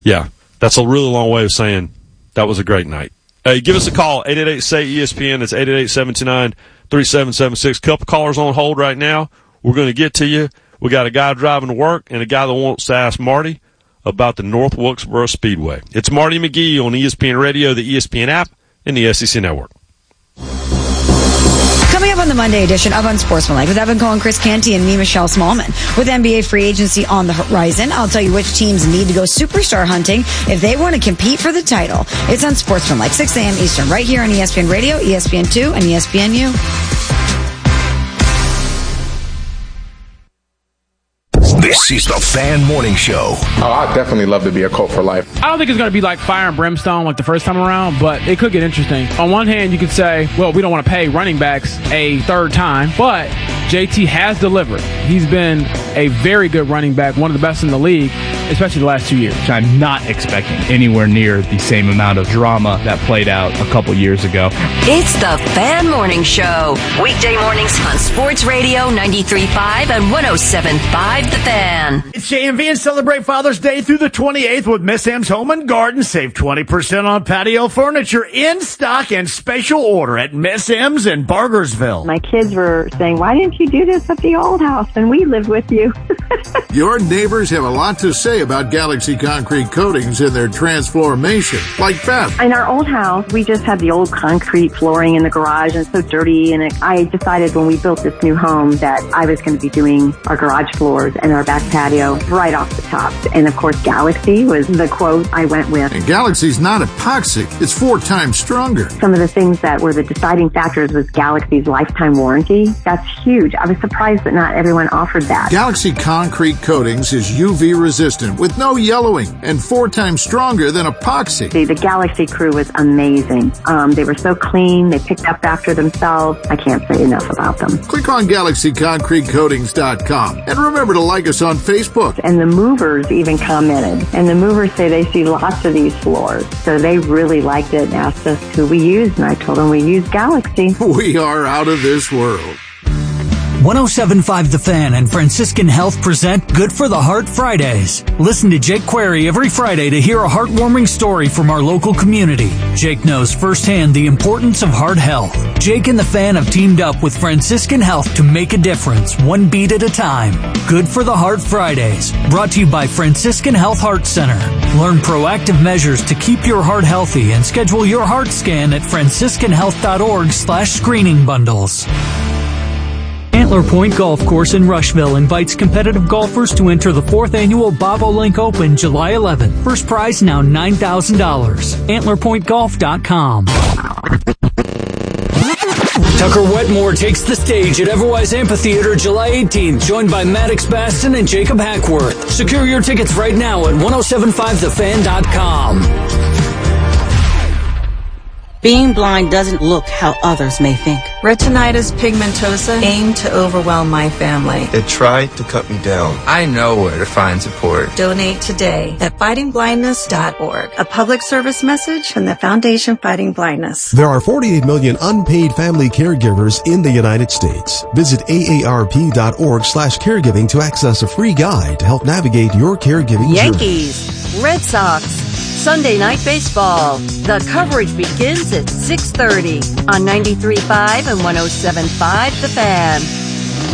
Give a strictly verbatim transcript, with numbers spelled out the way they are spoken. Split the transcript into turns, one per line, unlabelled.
Yeah, that's a really long way of saying that was a great night. Hey, give us a call, eight eight eight, S A Y, E S P N. It's eight eight eight, seven two nine, three seven seven six. Couple callers on hold right now. We're going to get to you. We got a guy driving to work and a guy that wants to ask Marty about the North Wilkesboro Speedway. It's Marty McGee on E S P N Radio, the E S P N app, and the S E C Network.
Coming up on the Monday edition of Unsportsmanlike with Evan Cohen, Chris Canty, and me, Michelle Smallman. With N B A free agency on the horizon, I'll tell you which teams need to go superstar hunting if they want to compete for the title. It's Unsportsmanlike, six a.m. Eastern, right here on E S P N Radio, E S P N two, and E S P N U.
This is the Fan Morning Show.
Oh, I'd definitely love to be a Colt for life.
I don't think it's going to be like fire and brimstone like the first time around, but it could get interesting. On one hand, you could say, well, we don't want to pay running backs a third time, but J T has delivered. He's been a very good running back, one of the best in the league, especially the last two years.
I'm not expecting anywhere near the same amount of drama that played out a couple years ago.
It's the Fan Morning Show. Weekday mornings on Sports Radio ninety-three point five and one oh seven point five The Fan.
It's J M V and celebrate Father's Day through the twenty-eighth with Miss M's Home and Garden. Save twenty percent on patio furniture in stock and special order at Miss M's in Bargersville.
My kids were saying, why didn't you do this at the old house when we lived with you?
Your neighbors have a lot to say about Galaxy Concrete Coatings and their transformation, like Beth.
In our old house, we just had the old concrete flooring in the garage and so dirty. And it, I decided when we built this new home that I was going to be doing our garage floors and our back patio right off the top. And of course, Galaxy was the quote I went with.
And Galaxy's not epoxy. It's four times stronger.
Some of the things that were the deciding factors was Galaxy's lifetime warranty. That's huge. I was surprised that not everyone offered that.
Galaxy Concrete Coatings is U V resistant with no yellowing and four times stronger than epoxy.
The, the Galaxy crew was amazing. Um, they were so clean. They picked up after themselves. I can't say enough about them.
Click on Galaxy Concrete Coatings dot com and remember to like us on Facebook.
And the movers even commented. And the movers say they see lots of these floors. So they really liked it and asked us who we used. And I told them we use Galaxy.
We are out of this world.
one oh seven point five The Fan and Franciscan Health present Good for the Heart Fridays. Listen to Jake Query every Friday to hear a heartwarming story from our local community. Jake knows firsthand the importance of heart health. Jake and The Fan have teamed up with Franciscan Health to make a difference, one beat at a time. Good for the Heart Fridays, brought to you by Franciscan Health Heart Center. Learn proactive measures to keep your heart healthy and schedule your heart scan at franciscan health dot org slash screening bundles. Antler Point Golf Course in Rushville invites competitive golfers to enter the fourth annual Bobolink Open July eleventh. First prize now nine thousand dollars. antler point golf dot com. Tucker Wetmore takes the stage at Everwise Amphitheater July eighteenth, joined by Maddox Baston and Jacob Hackworth. Secure your tickets right now at ten seventy-five the fan dot com.
Being blind doesn't look how others may think.
Retinitis pigmentosa aimed to overwhelm my family.
It tried to cut me down. I know where to find support.
Donate today at fighting blindness dot org. A public service message from the Foundation Fighting Blindness.
There are forty-eight million unpaid family caregivers in the United States. Visit A A R P dot org slash caregiving to access a free guide to help navigate your caregiving
Yankees,
journey.
Red Sox, Sunday Night Baseball. The coverage begins at six thirty on ninety-three point five and one oh seven point five The Fan.